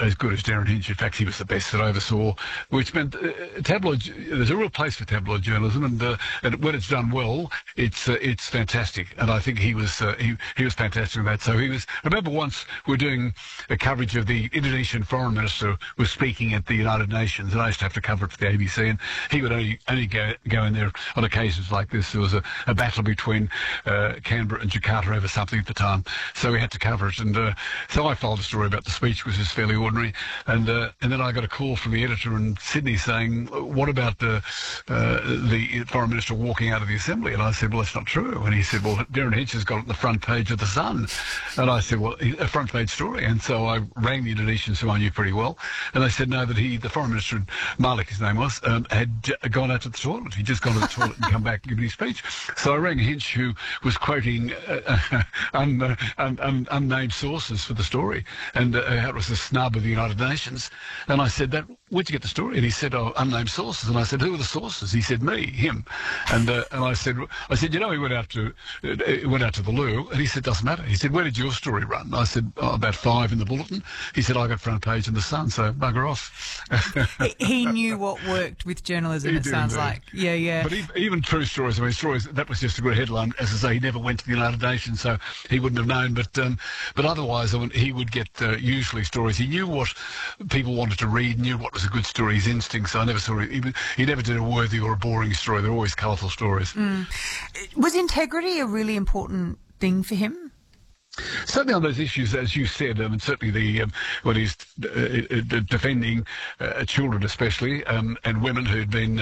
as good as Darren Hinch. In fact, he was the best that I ever saw, which meant there's a real place for tabloid journalism, and when it's done well, it's fantastic. And I think he was fantastic in that. So I remember once we were doing a coverage of the Indonesian foreign minister was speaking at the United Nations, and I used to have to cover it for the ABC, and he would only go in there on occasions like this. There was a battle between Canberra and Jakarta over something at the time, so we had to cover it. And so I followed the story about the speech, which was fairly ordinary, and then I got a call from the editor in Sydney saying, what about the foreign minister walking out of the Assembly? And I said, well, that's not true. And he said, well, Darren Hinch has got it on the front page of The Sun. And I said, well, a front page story. And so I rang the Indonesians, who I knew pretty well, and they said no, that the foreign minister, Malik his name was, had gone out to the toilet. He'd just gone to the toilet and come back and given his speech. So I rang Hinch, who was quoting unnamed sources for the story, and it was the snub of the United Nations. And I said, where'd you get the story? And he said, oh, unnamed sources. And I said, who are the sources? He said, him. And I said, he went out to the loo. And he said, doesn't matter. He said, where did your story run? I said, about 5 in the Bulletin. He said, I got front page in The Sun, so bugger off. He knew what worked with journalism, it sounds like. Yeah. But even true stories, stories, that was just a good headline. As I say, he never went to the United Nations, so he wouldn't have known. But otherwise, he would get usually stories. He knew what people wanted to read, knew what was a good story, his instincts. I never saw he never did a worthy or a boring story. They're always colourful stories. Was integrity a really important thing for him? Certainly on those issues, as you said, and certainly when he's defending children especially, and women who'd been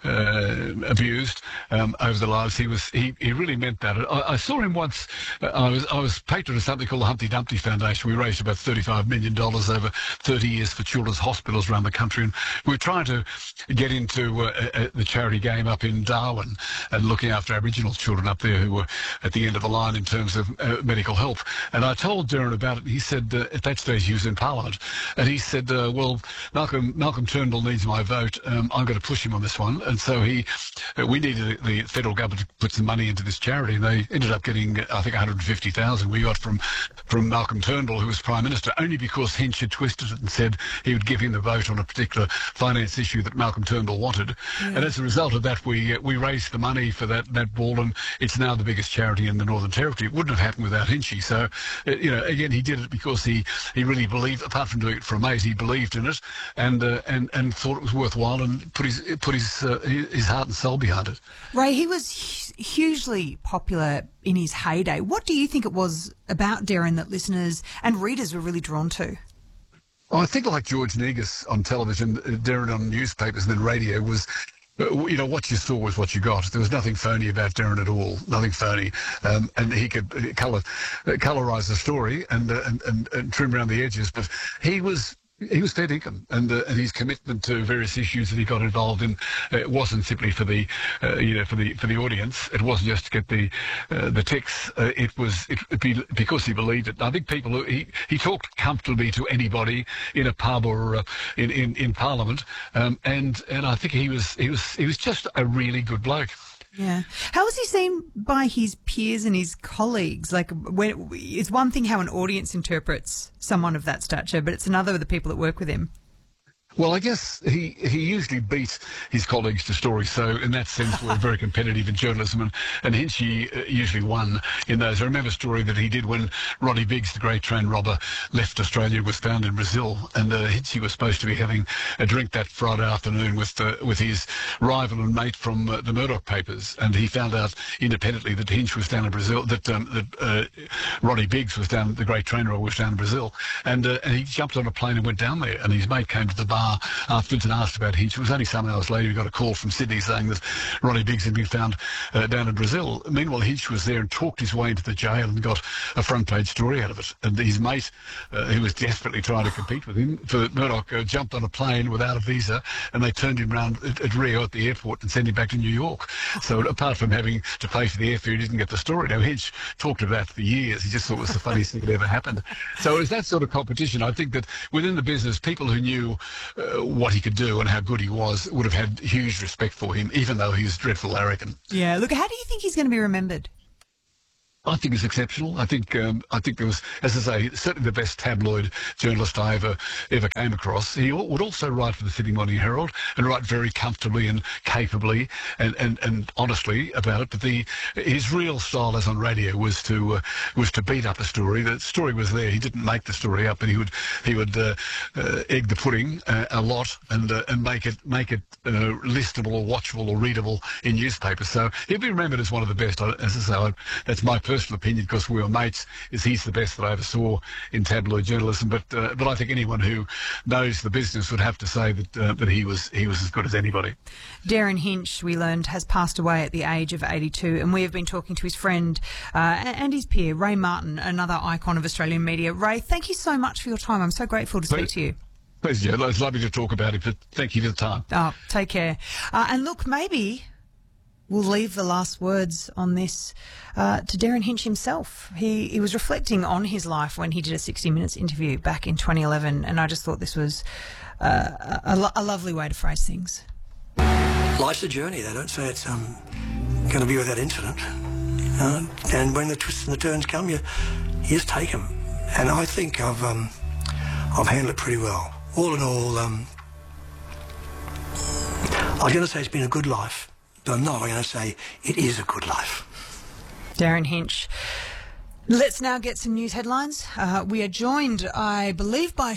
abused over their lives, he really meant that. I saw him once. I was patron of something called the Humpty Dumpty Foundation. We raised about $35 million over 30 years for children's hospitals around the country, and we were trying to get into the charity game up in Darwin and looking after Aboriginal children up there who were at the end of the line in terms of medical help. And I told Darren about it. He said, at that stage he was in Parliament, and he said, well, Malcolm Turnbull needs my vote. I'm going to push him on this one. And so we needed the federal government to put some money into this charity, and they ended up getting, I think, 150,000 we got from Malcolm Turnbull, who was Prime Minister, only because Hinch had twisted it and said he would give him the vote on a particular finance issue that Malcolm Turnbull wanted. Yeah. And as a result of that, we raised the money for that ball, and it's now the biggest charity in the Northern Territory. It wouldn't have happened without Hinchy. So, again, he did it because he really believed, apart from doing it for a mate, he believed in it and thought it was worthwhile and put his heart and soul behind it. Ray, he was hugely popular in his heyday. What do you think it was about Darren that listeners and readers were really drawn to? I think like George Negus on television, Darren on newspapers and then radio was... what you saw was what you got. There was nothing phony about Darren at all, nothing phony. And he could colorise the story and trim around the edges. But he was fair dinkum, and his commitment to various issues that he got involved in wasn't simply for the for the audience. It wasn't just to get the ticks. It was because he believed it. I think people he talked comfortably to anybody in a pub or in Parliament, and I think he was just a really good bloke. Yeah. How was he seen by his peers and his colleagues? Like, it's one thing how an audience interprets someone of that stature, but it's another with the people that work with him. Well, I guess he usually beat his colleagues to stories, so in that sense we're very competitive in journalism, and Hinchy usually won in those. I remember a story that he did when Ronnie Biggs, the great train robber, left Australia, was found in Brazil, and Hinchy was supposed to be having a drink that Friday afternoon with his rival and mate from the Murdoch papers, and he found out independently that Hinch was down in Brazil, that Ronnie Biggs was down, the great train robber was down in Brazil, and he jumped on a plane and went down there, and his mate came to the bar afterwards and asked about Hinch. It was only some hours later he got a call from Sydney saying that Ronnie Biggs had been found down in Brazil. Meanwhile, Hinch was there and talked his way into the jail and got a front page story out of it. And his mate, who was desperately trying to compete with him for Murdoch, jumped on a plane without a visa, and they turned him around at Rio at the airport and sent him back to New York. So apart from having to pay for the airfare, he didn't get the story. Now, Hinch talked of that for years. He just thought it was the funniest thing that ever happened. So it was that sort of competition. I think that within the business, people who knew what he could do and how good he was would have had huge respect for him, even though he was dreadful arrogant. Yeah, look, how do you think he's going to be remembered? I think is exceptional. I think there was, as I say, certainly the best tabloid journalist I ever came across. He would also write for the Sydney Morning Herald and write very comfortably and capably and honestly about it. But his real style, as on radio, was to beat up a story. The story was there. He didn't make the story up, and he would egg the pudding a lot and make it listable or watchable or readable in newspapers. So he'll be remembered as one of the best. As I say, that's my personal opinion because we were mates. He's the best that I ever saw in tabloid journalism. But I think anyone who knows the business would have to say that he was as good as anybody. Derryn Hinch, we learned, has passed away at the age of 82, and we have been talking to his friend and his peer, Ray Martin, another icon of Australian media. Ray, thank you so much for your time. I'm so grateful to speak to you. Please, yeah, it's lovely to talk about it, but thank you for the time. Oh, take care. And look, maybe we'll leave the last words on this to Derryn Hinch himself. He was reflecting on his life when he did a 60 Minutes interview back in 2011, and I just thought this was a lovely way to phrase things. Life's a journey. They don't say it's going to be without incident. And when the twists and the turns come, you just take them. And I think I've handled it pretty well. All in all, I was going to say it's been a good life. But I'm not going to say it is a good life. Derryn Hinch. Let's now get some news headlines. We are joined, I believe, by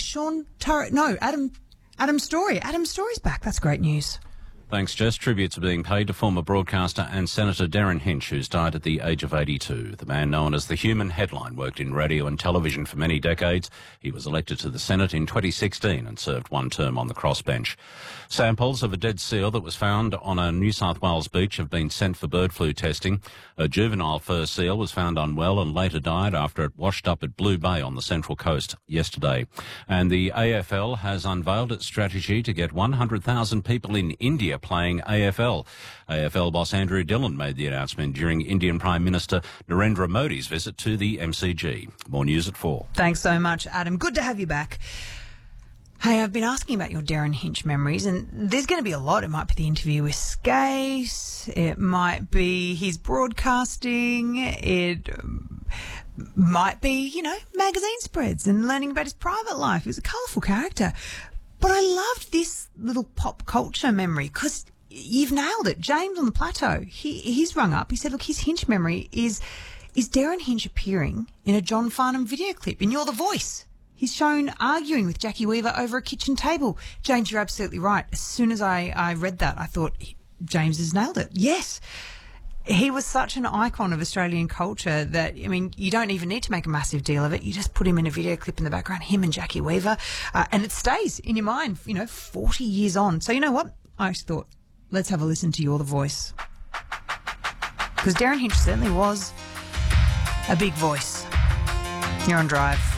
Adam Story. Adam Story's back. That's great news. Thanks, Jess. Tributes are being paid to former broadcaster and Senator Derryn Hinch, who's died at the age of 82. The man known as the Human Headline worked in radio and television for many decades. He was elected to the Senate in 2016 and served one term on the crossbench. Samples of a dead seal that was found on a New South Wales beach have been sent for bird flu testing. A juvenile fur seal was found unwell and later died after it washed up at Blue Bay on the Central Coast yesterday. And the AFL has unveiled its strategy to get 100,000 people in India playing AFL. AFL boss Andrew Dillon made the announcement during Indian Prime Minister Narendra Modi's visit to the MCG. More news at 4. Thanks so much, Adam. Good to have you back. Hey, I've been asking about your Derryn Hinch memories, and there's going to be a lot. It might be the interview with Skase, it might be his broadcasting, it might be, magazine spreads and learning about his private life. He was a colourful character. But I loved this little pop culture memory because you've nailed it. James on the Plateau, he's rung up. He said, look, his Hinch memory is Derryn Hinch appearing in a John Farnham video clip in You're the Voice. He's shown arguing with Jackie Weaver over a kitchen table. James, you're absolutely right. As soon as I read that, I thought, James has nailed it. Yes. He was such an icon of Australian culture that, you don't even need to make a massive deal of it. You just put him in a video clip in the background, him and Jackie Weaver, and it stays in your mind, 40 years on. So you know what? I actually thought, let's have a listen to You're the Voice. Because Derryn Hinch certainly was a big voice. You're on Drive.